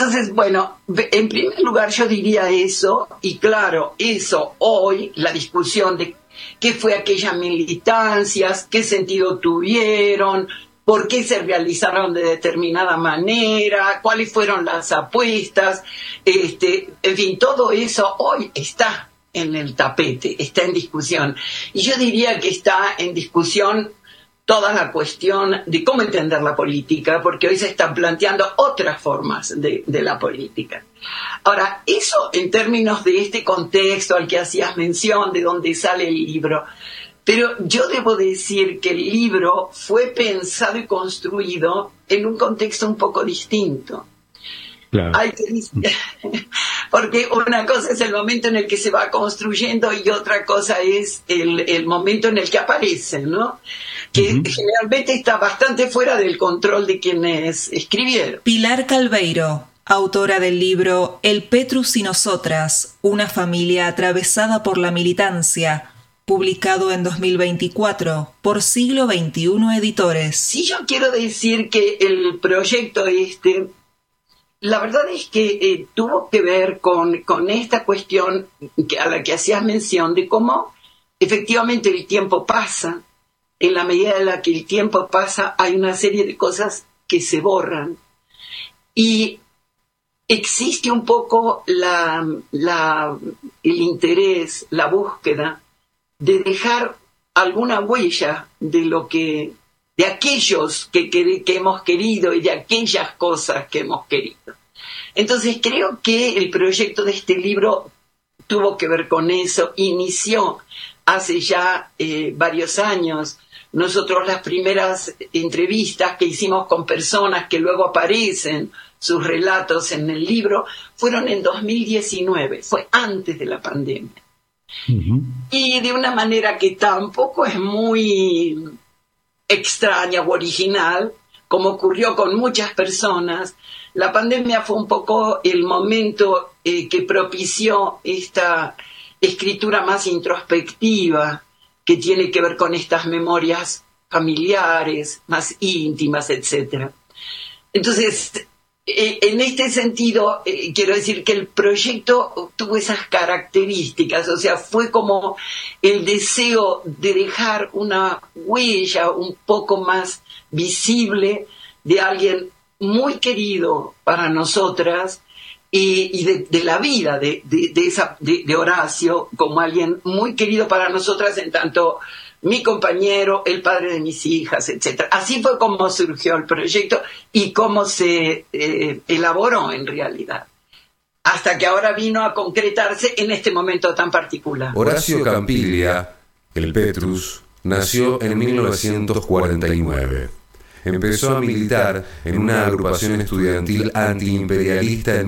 Entonces, bueno, en primer lugar yo diría eso, y claro, eso hoy, la discusión de qué fue aquellas militancias, qué sentido tuvieron, por qué se realizaron de determinada manera, cuáles fueron las apuestas, en fin, todo eso hoy está en el tapete, está en discusión. Y yo diría que está en discusión toda la cuestión de cómo entender la política, porque hoy se están planteando otras formas de la política. Ahora, eso en términos de este contexto al que hacías mención, de donde sale el libro, pero yo debo decir que el libro fue pensado y construido en un contexto un poco distinto. Claro. Porque una cosa es el momento en el que se va construyendo y otra cosa es el momento en el que aparece, ¿no? Que generalmente está bastante fuera del control de quienes escribieron. Pilar Calveiro, autora del libro El Petrus y nosotras, una familia atravesada por la militancia, publicado en 2024 por Siglo XXI Editores. Sí, yo quiero decir que el proyecto la verdad es que tuvo que ver con esta cuestión a la que hacías mención de cómo efectivamente el tiempo pasa. En la medida en la que el tiempo pasa hay una serie de cosas que se borran y existe un poco el interés, la búsqueda de dejar alguna huella de aquellos que hemos querido y de aquellas cosas que hemos querido. Entonces creo que el proyecto de este libro tuvo que ver con eso, inició hace ya varios años. Nosotros las primeras entrevistas que hicimos con personas que luego aparecen, sus relatos en el libro, fueron en 2019, fue antes de la pandemia. Y de una manera que tampoco es muy extraña o original, como ocurrió con muchas personas, la pandemia fue un poco el momento que propició esta escritura más introspectiva, que tiene que ver con estas memorias familiares, más íntimas, etc. Entonces, en este sentido, quiero decir que el proyecto tuvo esas características, o sea, fue como el deseo de dejar una huella un poco más visible de alguien muy querido para nosotras y de la vida de Horacio como alguien muy querido para nosotras, en tanto mi compañero, el padre de mis hijas, etc. Así fue como surgió el proyecto y cómo se elaboró en realidad, hasta que ahora vino a concretarse en este momento tan particular. Horacio Campiglia, el Petrus, nació en 1949. Empezó a militar en una agrupación estudiantil antiimperialista en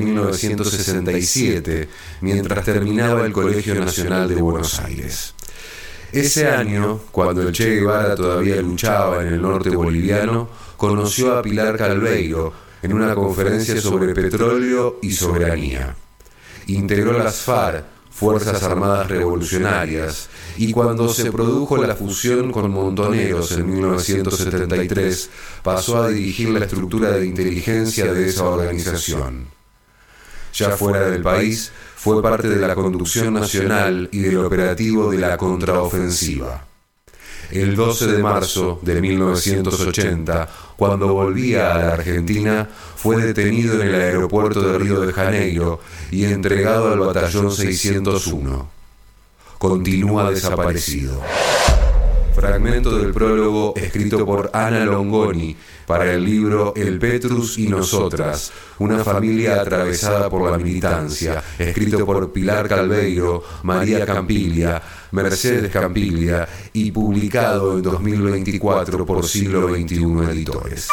1967, mientras terminaba el Colegio Nacional de Buenos Aires. Ese año, cuando el Che Guevara todavía luchaba en el norte boliviano, conoció a Pilar Calveiro en una conferencia sobre petróleo y soberanía. Integró las FARC, Fuerzas Armadas Revolucionarias, y cuando se produjo la fusión con Montoneros en 1973, pasó a dirigir la estructura de inteligencia de esa organización. Ya fuera del país, fue parte de la conducción nacional y del operativo de la contraofensiva. El 12 de marzo de 1980, cuando volvía a la Argentina, fue detenido en el aeropuerto de Río de Janeiro y entregado al batallón 601. Continúa desaparecido. Fragmento del prólogo escrito por Ana Longoni para el libro El Petrus y nosotras, una familia atravesada por la militancia, escrito por Pilar Calveiro, María Campiglia, Mercedes Campiglia y publicado en 2024 por Siglo XXI Editores.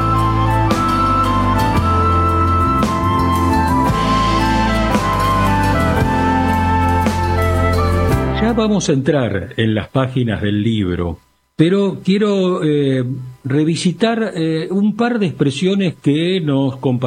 Ya vamos a entrar en las páginas del libro, pero quiero revisitar un par de expresiones que nos compartieron